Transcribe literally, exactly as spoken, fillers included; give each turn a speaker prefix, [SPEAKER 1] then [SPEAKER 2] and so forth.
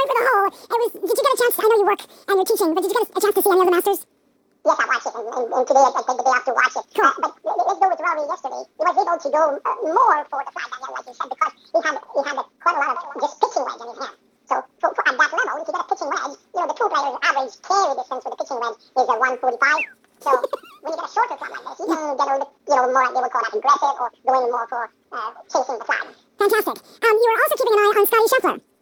[SPEAKER 1] sorry for the hole. It was. Did you get a chance? I know you work and you're teaching, but did you get a chance to see any of the Masters?
[SPEAKER 2] Yes, I watched it, and, and, and today I take the day off to watch it.
[SPEAKER 1] Cool.
[SPEAKER 2] Uh, but let's go with Rory yesterday. He was able to go uh, more for the fly Daniel, like you said, because he had he had a, quite a lot of just pitching wedge in his hand. So for, for, at that level, if you get a pitching wedge, you know, the two players' average carry distance with the pitching wedge is a one forty-five. So when you get a shorter club like this, you can get a little bit, you know, more, they would call that aggressive, or going more for uh, chasing the fly.
[SPEAKER 1] Fantastic. Um, you were also keeping an eye on Scotty Scheffler.